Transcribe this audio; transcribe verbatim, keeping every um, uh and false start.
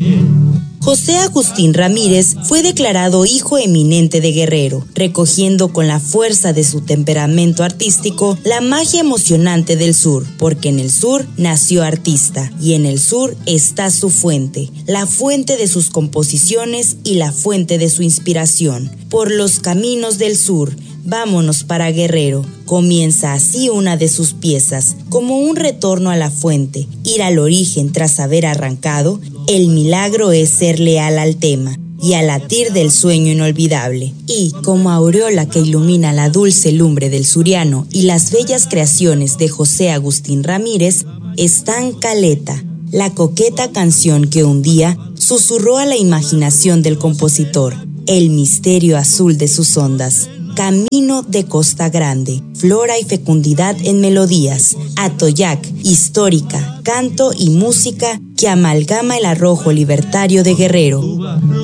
José Agustín Ramírez fue declarado hijo eminente de Guerrero, recogiendo con la fuerza de su temperamento artístico la magia emocionante del sur, porque en el sur nació artista y en el sur está su fuente, la fuente de sus composiciones y la fuente de su inspiración. Por los caminos del sur, vámonos para Guerrero. Comienza así una de sus piezas, como un retorno a la fuente, ir al origen tras haber arrancado. El milagro es ser leal al tema y al latir del sueño inolvidable. Y, como aureola que ilumina la dulce lumbre del suriano y las bellas creaciones de José Agustín Ramírez, están Caleta, la coqueta canción que un día susurró a la imaginación del compositor, el misterio azul de sus ondas. Camino de Costa Grande, flora y fecundidad en melodías, Atoyac, histórica, canto y música que amalgama el arrojo libertario de Guerrero.